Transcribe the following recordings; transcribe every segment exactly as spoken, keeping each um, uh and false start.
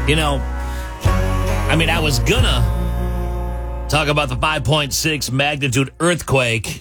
You know, I mean, I was gonna talk about the five point six magnitude earthquake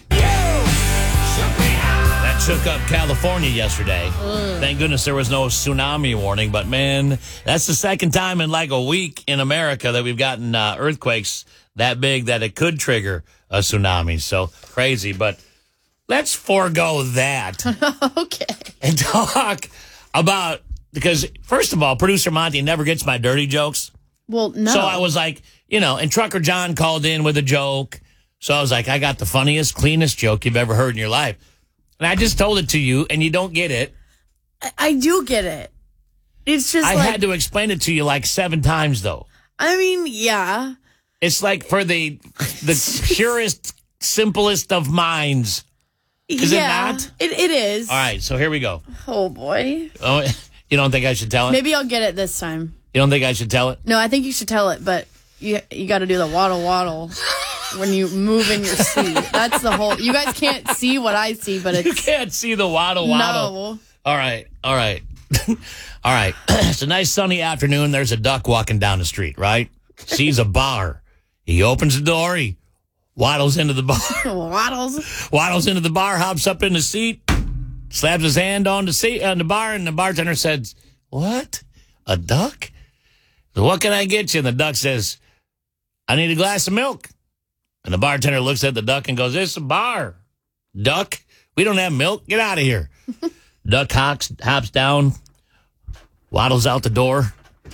that shook up California yesterday. Ugh. Thank goodness there was no tsunami warning, but man, that's the second time in like a week in America that we've gotten uh, earthquakes that big that it could trigger a tsunami. So crazy, but let's forego that. Okay. And talk about, because first of all, producer Monty never gets my dirty jokes. Well, no. So I was like, you know, and Trucker John called in with a joke. So I was like, I got the funniest, cleanest joke you've ever heard in your life. And I just told it to you, and you don't get it. I, I do get it. It's just I like, had to explain it to you like seven times, though. I mean, yeah. It's like for the the purest, simplest of minds. Is yeah, it not? It, it is. All right, so here we go. Oh, boy. Oh, you don't think I should tell it? Maybe I'll get it this time. You don't think I should tell it? No, I think you should tell it, but you you got to do the waddle waddle when you move in your seat. That's the whole. You guys can't see what I see, but it's. You can't see the waddle waddle. No. All right, all right, all right. It's a nice sunny afternoon. There's a duck walking down the street, right? Sees a bar. He opens the door. He waddles into the bar. Waddles. Waddles into the bar, hops up in the seat, slaps his hand on the seat on the bar, and the bartender says, "What? A duck? So what can I get you?" And the duck says, "I need a glass of milk." And the bartender looks at the duck and goes, "It's a bar. Duck, we don't have milk. Get out of here." Duck hops, hops down, waddles out the door.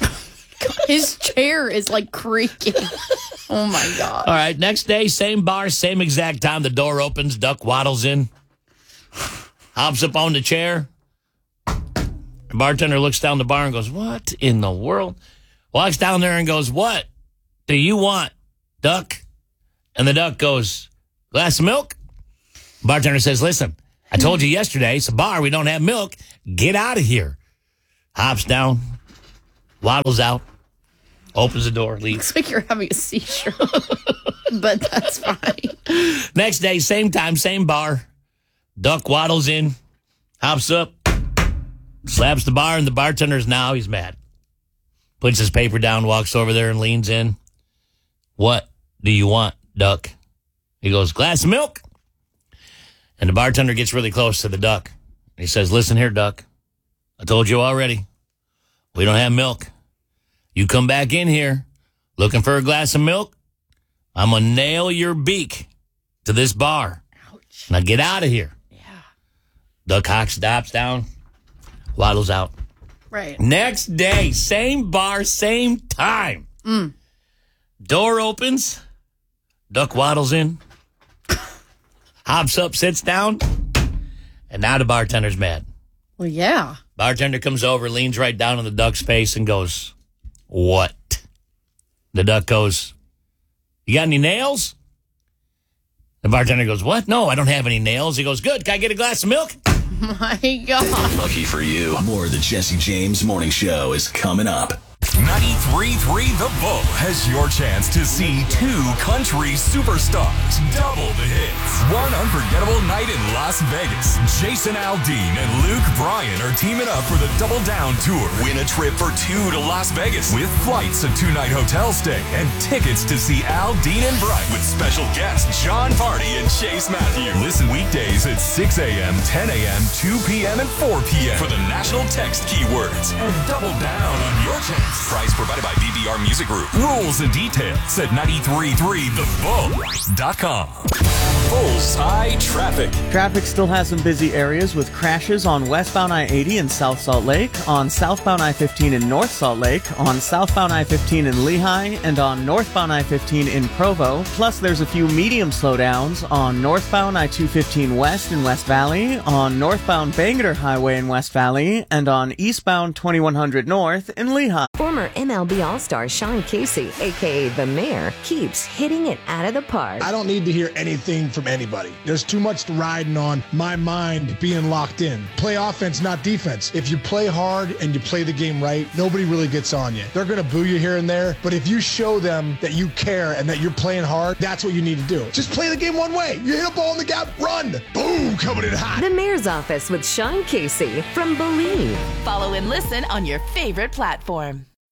His chair is like creaking. Oh, my God. All right, next day, same bar, same exact time. The door opens, duck waddles in, hops up on the chair. The bartender looks down the bar and goes, "What in the world?" Walks down there and goes, "What do you want, duck?" And the duck goes, "Glass of milk?" Bartender says, "Listen, I told you yesterday, it's a bar, we don't have milk. Get out of here." Hops down, waddles out, opens the door, leaves. Looks like you're having a seizure, but that's fine. Next day, same time, same bar. Duck waddles in, hops up, slaps the bar, and the bartender's now, he's mad. Puts his paper down, walks over there and leans in. "What do you want, duck?" He goes, "Glass of milk." And the bartender gets really close to the duck. He says, "Listen here, duck. I told you already. We don't have milk. You come back in here looking for a glass of milk, I'm going to nail your beak to this bar. Ouch. Now get out of here." Yeah. Duck hops, stops down, waddles out. Right. Next day, same bar, same time. Mm. Door opens, duck waddles in, hops up, sits down, and now the bartender's mad. Well, yeah. Bartender comes over, leans right down on the duck's face and goes, "What?" The duck goes, "You got any nails?" The bartender goes, "What? No, I don't have any nails." He goes, "Good. Can I get a glass of milk?" My God. Lucky for you, more of the Jesse James Morning Show is coming up. ninety-three point three The Bull has your chance to see two country superstars. Double the hits. One unforgettable night in Las Vegas. Jason Aldean and Luke Bryan are teaming up for the Double Down Tour. Win a trip for two to Las Vegas with flights, a two-night hotel stay, and tickets to see Aldean and Bryan with special guests John Party and Chase Matthew. Listen weekdays at six a.m., ten a.m., two p.m., and four p.m. for the national text keywords. And double down on your chance. Price provided by B B R Music Group. Rules and details at ninety-three point three the bull dot com. Bullseye traffic. Traffic still has some busy areas with crashes on westbound I eighty in South Salt Lake, on southbound I fifteen in North Salt Lake, on southbound I fifteen in Lehigh, and on northbound I fifteen in Provo. Plus, there's a few medium slowdowns on northbound I two fifteen West in West Valley, on northbound Bangor Highway in West Valley, and on eastbound twenty-one hundred North in Lehigh. Former M L B All-Star Sean Casey, a k a. The Mayor, keeps hitting it out of the park. I don't need to hear anything from anybody. There's too much riding on my mind being locked in. Play offense, not defense. If you play hard and you play the game right, nobody really gets on you. They're going to boo you here and there, but if you show them that you care and that you're playing hard, that's what you need to do. Just play the game one way. You hit a ball in the gap, run. Boom, coming in hot. The Mayor's Office with Sean Casey from Believe. Follow and listen on your favorite platform.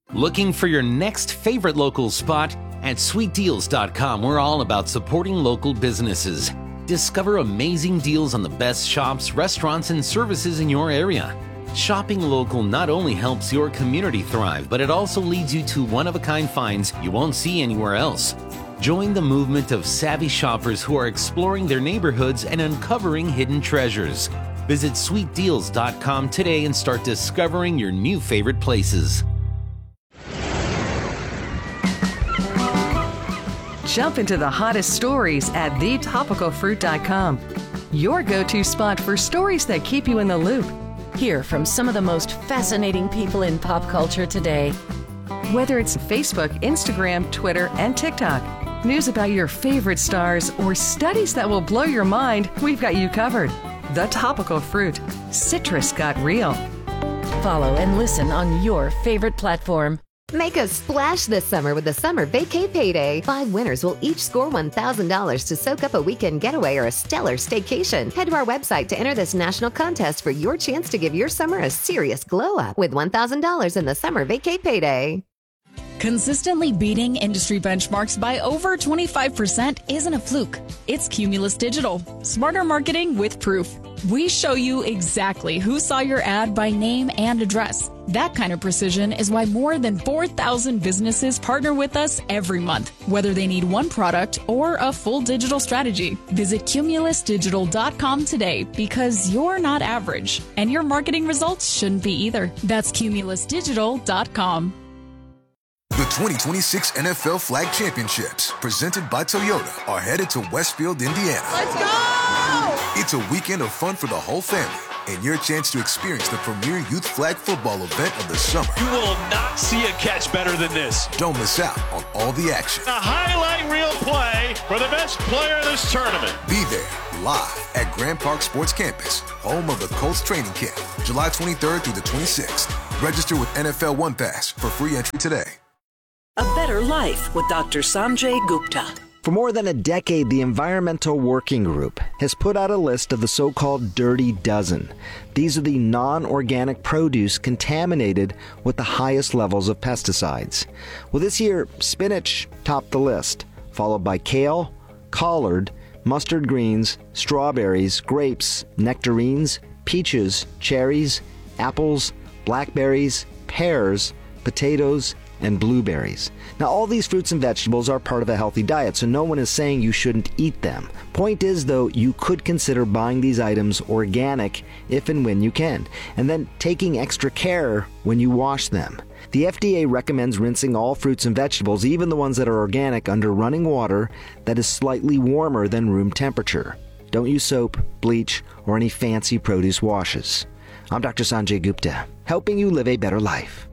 Looking for your next favorite local spot? At sweet deals dot com, we're all about supporting local businesses. Discover amazing deals on the best shops, restaurants, and services in your area. Shopping local not only helps your community thrive, but it also leads you to one-of-a-kind finds you won't see anywhere else. Join the movement of savvy shoppers who are exploring their neighborhoods and uncovering hidden treasures. Visit sweet deals dot com today and start discovering your new favorite places. Jump into the hottest stories at the topical fruit dot com. Your go-to spot for stories that keep you in the loop. Hear from some of the most fascinating people in pop culture today. Whether it's Facebook, Instagram, Twitter, and TikTok, news about your favorite stars, or studies that will blow your mind, we've got you covered. The Topical Fruit. Citrus got real. Follow and listen on your favorite platform. Make a splash this summer with the Summer Vacay Payday. Five winners will each score one thousand dollars to soak up a weekend getaway or a stellar staycation. Head to our website to enter this national contest for your chance to give your summer a serious glow-up with one thousand dollars in the Summer Vacay Payday. Consistently beating industry benchmarks by over twenty-five percent isn't a fluke. It's Cumulus Digital. Smarter marketing with proof. We show you exactly who saw your ad by name and address. That kind of precision is why more than four thousand businesses partner with us every month, whether they need one product or a full digital strategy. Visit cumulus digital dot com today because you're not average, and your marketing results shouldn't be either. That's cumulus digital dot com. The twenty twenty-six N F L Flag Championships, presented by Toyota, are headed to Westfield, Indiana. Let's go! It's a weekend of fun for the whole family and your chance to experience the premier youth flag football event of the summer. You will not see a catch better than this. Don't miss out on all the action. A highlight reel play for the best player in this tournament. Be there live at Grand Park Sports Campus, home of the Colts training camp, July twenty-third through the twenty-sixth. Register with N F L One Pass for free entry today. A Better Life with Doctor Sanjay Gupta. For more than a decade, the Environmental Working Group has put out a list of the so-called Dirty Dozen. These are the non-organic produce contaminated with the highest levels of pesticides. Well, this year, spinach topped the list, followed by kale, collard, mustard greens, strawberries, grapes, nectarines, peaches, cherries, apples, blackberries, pears, potatoes, and blueberries. Now, all these fruits and vegetables are part of a healthy diet, so no one is saying you shouldn't eat them. Point is, though, you could consider buying these items organic if and when you can, and then taking extra care when you wash them. The F D A recommends rinsing all fruits and vegetables, even the ones that are organic, under running water that is slightly warmer than room temperature. Don't use soap, bleach, or any fancy produce washes. I'm Doctor Sanjay Gupta, helping you live a better life.